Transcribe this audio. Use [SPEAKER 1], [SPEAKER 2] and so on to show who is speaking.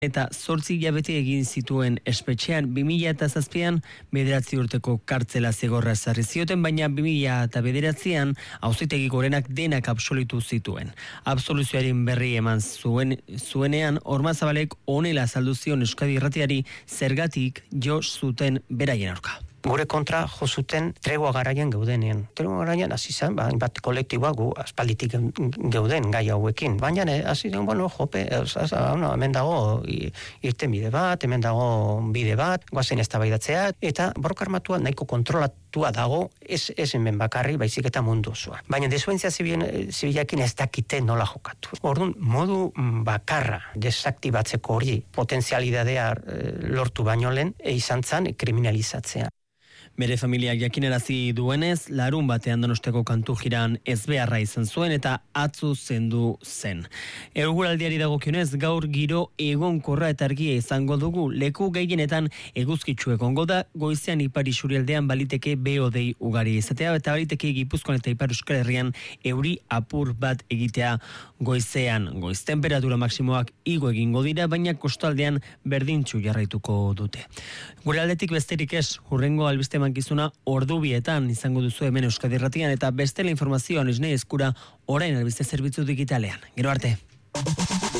[SPEAKER 1] eta 8 hilabete egin zituen espetxean. 2007an 9 urteko kartzela zigorra ezarri zioten, baina 2009an Auzitegi Gorenak denak absolutu zituen. Absoluzioaren berri eman zuenean, Ormazabalek honela azaldu zion Euskadi Irratiari zergatik jo zuten beraien aurka.
[SPEAKER 2] Gure kontra jo zuten tregua garaian geudenean. Tregua garaian hasi zen, hainbat kolektiboa gu aspalditik geuden gai hauekin. Baina hasi zen, hemen dago irtenbide bat, hemen dago bide bat, goazen eztabaidatzea, eta borroka armatua nahiko kontrolatua dago, ez hemen bakarri, baizik eta mundu osoa. Baina desobedientzia zibilakin ez dakite nola jokatu. Orduan, modu bakarra desaktibatzeko hori potentzialidadea lortu baino lehen, izan zen kriminalizatzea.
[SPEAKER 1] Bere familiak jakinarazi duenez, larun batean Donosteko kantu jiran ezbeharra izan zuen eta atzo zendu zen. Eguraldiari dagokionez, gaur giro egonkorra eta argia izango dugu. Leku gehienetan eguzkitsu egongo da, goizean ipar isurialdean baliteke behodei ugari izatea, eta baliteke Gipuzkoan eta Ipar Euskal Herrian euri apur bat egitea goizean. Goiz temperatura maksimoak igo egingo dira, baina kostaldean berdintsu jarraituko dute. Gure aldetik besterik ez, hurrengo albiste mankizuna ordubietan izango duzu hemen Euskadi Irratian, eta bestela informazioan esne eskura orain albiste zerbitzu digitalean. Gero arte.